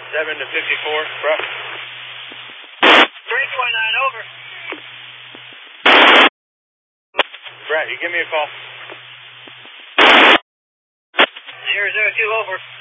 7 to 54, bro. 329 over. Brett, you give me a call. 002 over.